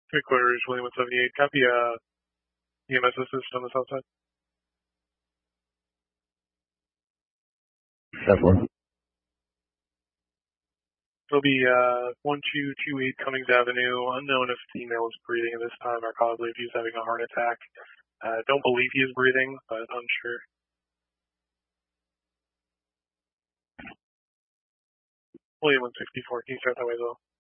Three quarters, William 178. Copy, EMS assist on the south side. That's one. It'll be 1228 Cummings Avenue. Unknown if female is breathing at this time, or probably if he's having a heart attack. Don't believe he is breathing, but unsure. William 164, can you start that way as well?